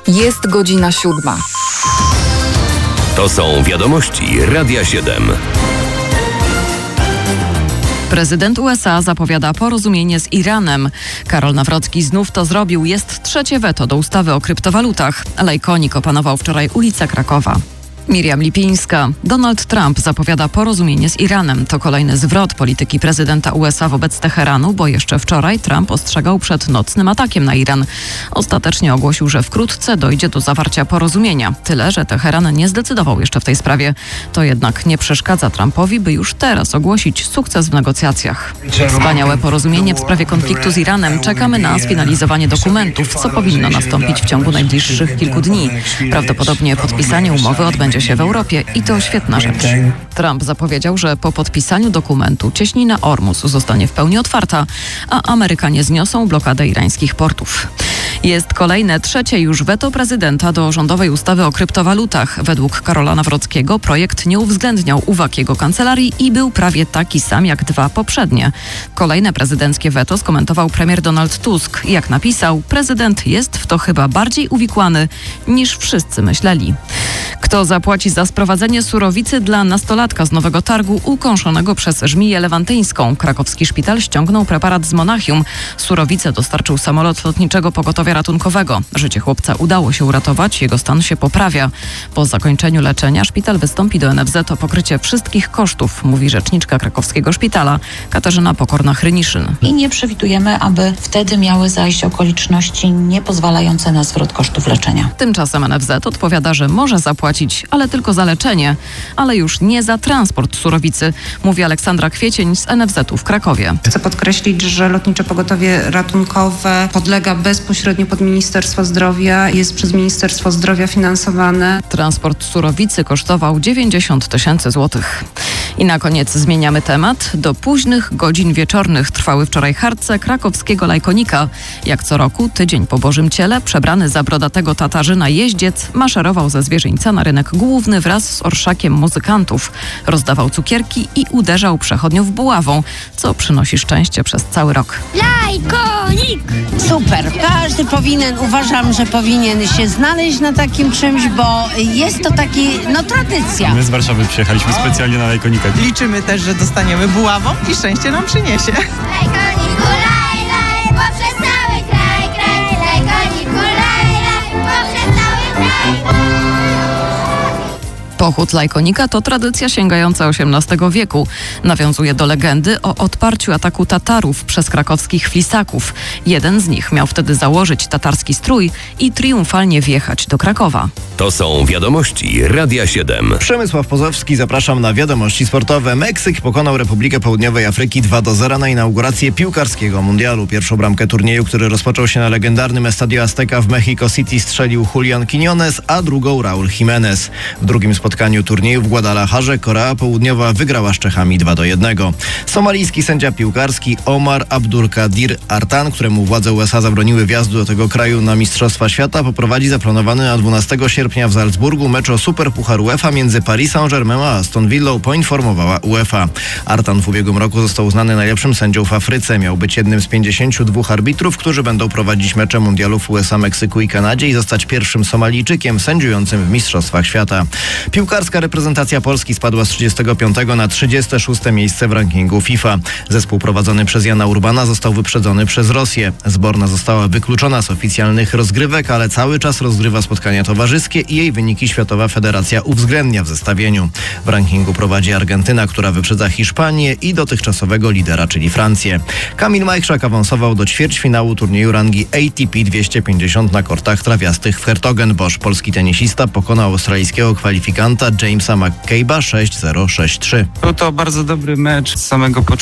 Jest godzina 7. To są wiadomości Radia 7. Prezydent USA zapowiada porozumienie z Iranem. Karol Nawrocki znów to zrobił. Jest trzecie weto do ustawy o kryptowalutach. Lajkonik opanował wczoraj ulice Krakowa. Miriam Lipińska. Donald Trump zapowiada porozumienie z Iranem. To kolejny zwrot polityki prezydenta USA wobec Teheranu, bo jeszcze wczoraj Trump ostrzegał przed nocnym atakiem na Iran. Ostatecznie ogłosił, że wkrótce dojdzie do zawarcia porozumienia. Tyle, że Teheran nie zdecydował jeszcze w tej sprawie. To jednak nie przeszkadza Trumpowi, by już teraz ogłosić sukces w negocjacjach. Wspaniałe porozumienie w sprawie konfliktu z Iranem. Czekamy na sfinalizowanie dokumentów, co powinno nastąpić w ciągu najbliższych kilku dni. Prawdopodobnie podpisanie umowy odbędzie się w Europie i to świetna rzecz. Trump zapowiedział, że po podpisaniu dokumentu cieśnina Ormus zostanie w pełni otwarta, a Amerykanie zniosą blokadę irańskich portów. Jest kolejne, trzecie już weto prezydenta do rządowej ustawy o kryptowalutach. Według Karola Nawrockiego projekt nie uwzględniał uwag jego kancelarii i był prawie taki sam jak dwa poprzednie. Kolejne prezydenckie weto skomentował premier Donald Tusk. Jak napisał, prezydent jest w to chyba bardziej uwikłany niż wszyscy myśleli. Kto zapłaci za sprowadzenie surowicy dla nastolatka z Nowego Targu ukąszonego przez żmiję lewantyńską? Krakowski szpital ściągnął preparat z Monachium. Surowicę dostarczył samolot lotniczego pogotowia ratunkowego. Życie chłopca udało się uratować, jego stan się poprawia. Po zakończeniu leczenia szpital wystąpi do NFZ o pokrycie wszystkich kosztów, mówi rzeczniczka krakowskiego szpitala Katarzyna Pokorna-Hryniszyn. I nie przewidujemy, aby wtedy miały zajść okoliczności niepozwalające na zwrot kosztów leczenia. Tymczasem NFZ odpowiada, że może zapłacić, ale tylko za leczenie, ale już nie za transport surowicy, mówi Aleksandra Kwiecień z NFZ-u w Krakowie. Chcę podkreślić, że Lotnicze Pogotowie Ratunkowe podlega bezpośrednio pod Ministerstwo Zdrowia, jest przez Ministerstwo Zdrowia finansowane. Transport surowicy kosztował 90 000 złotych. I na koniec zmieniamy temat. Do późnych godzin wieczornych trwały wczoraj harce krakowskiego Lajkonika. Jak co roku, tydzień po Bożym Ciele, przebrany za brodatego Tatarzyna jeździec maszerował ze Zwierzyńca na rynek główny wraz z orszakiem muzykantów. Rozdawał cukierki i uderzał przechodniów buławą, co przynosi szczęście przez cały rok. Lajkonik! Super. Każdy uważam, że powinien się znaleźć na takim czymś, bo jest to taki, tradycja. My z Warszawy przyjechaliśmy specjalnie na Lajkonika. Liczymy też, że dostaniemy buławą i szczęście nam przyniesie. Lajkoniku, laj, laj, poprzez cały kraj, Lajkoniku, laj, laj, poprzez cały kraj. Pochód Lajkonika to tradycja sięgająca XVIII wieku. Nawiązuje do legendy o odparciu ataku Tatarów przez krakowskich flisaków. Jeden z nich miał wtedy założyć tatarski strój i triumfalnie wjechać do Krakowa. To są wiadomości Radia 7. Przemysław Pozowski, zapraszam na wiadomości sportowe. Meksyk pokonał Republikę Południowej Afryki 2-0 na inaugurację piłkarskiego mundialu. Pierwszą bramkę turnieju, który rozpoczął się na legendarnym Estadio Azteca w Mexico City, strzelił Julian Quiñones, a drugą Raúl Jiménez. W drugim spotkaniu turnieju w Guadalajarze Korea Południowa wygrała z Czechami 2-1. Somalijski sędzia piłkarski Omar Abdulkadir Artan, któremu władze USA zabroniły wjazdu do tego kraju na Mistrzostwa Świata, poprowadzi zaplanowany na 12 sierpnia w Salzburgu mecz o Superpuchar UEFA między Paris Saint-Germain a Aston Villą, poinformowała UEFA. Artan w ubiegłym roku został uznany najlepszym sędzią w Afryce. Miał być jednym z 52 arbitrów, którzy będą prowadzić mecze mundialów w USA, Meksyku i Kanadzie i zostać pierwszym Somalijczykiem sędziującym w Mistrzostwach Świata. Piłkarska reprezentacja Polski spadła z 35 na 36 miejsce w rankingu FIFA. Zespół prowadzony przez Jana Urbana został wyprzedzony przez Rosję. Zborna została wykluczona z oficjalnych rozgrywek, ale cały czas rozgrywa spotkania towarzyskie i jej wyniki Światowa Federacja uwzględnia w zestawieniu. W rankingu prowadzi Argentyna, która wyprzedza Hiszpanię i dotychczasowego lidera, czyli Francję. Kamil Majchrzak awansował do ćwierćfinału turnieju rangi ATP 250 na kortach trawiastych w Hertogenbosch. Polski tenisista pokonał australijskiego kwalifikanta Jamesa McCabe'a 6-0, 6-3. Był to bardzo dobry mecz z samego początku.